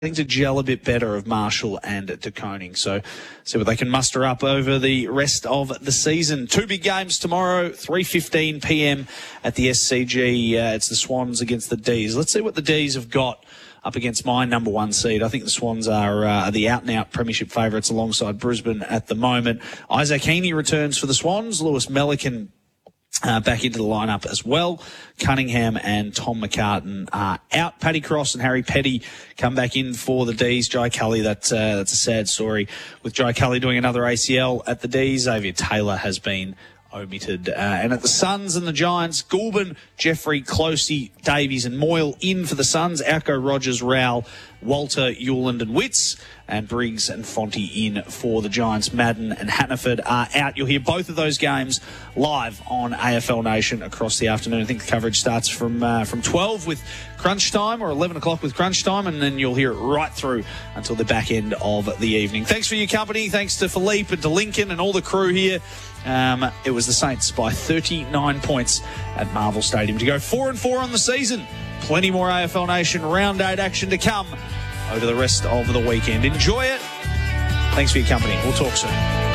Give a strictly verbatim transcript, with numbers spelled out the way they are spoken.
Things to gel a bit better of Marshall and De Koning. So see what they can muster up over the rest of the season. Two big games tomorrow, three fifteen p m at the S C G. Uh, it's the Swans against the D's. Let's see what the D's have got up against my number one seed. I think the Swans are uh, the out-and-out premiership favourites alongside Brisbane at the moment. Isaac Heaney returns for the Swans. Lewis Melican Uh, back into the lineup as well. Cunningham and Tom McCartan are out. Paddy Cross and Harry Petty come back in for the D's. Jai Cully, that, uh, that's a sad story with Jai Cully doing another A C L at the D's. Xavier Taylor has been omitted. Uh, and at the Suns and the Giants, Goulburn, Jeffrey, Closey, Davies and Moyle in for the Suns. Alco, Rogers, Rowell, Walter, Hewland and Witts, and Briggs and Fonte in for the Giants. Madden and Hannaford are out. You'll hear both of those games live on A F L Nation across the afternoon. I think the coverage starts from uh, from twelve with crunch time, or eleven o'clock with crunch time, and then you'll hear it right through until the back end of the evening. Thanks for your company. Thanks to Philippe and to Lincoln and all the crew here. Um, it was the Saints by thirty-nine points at Marvel Stadium to go four and four on the season. Plenty more A F L Nation round eight action to come over the rest of the weekend. Enjoy it. Thanks for your company. We'll talk soon.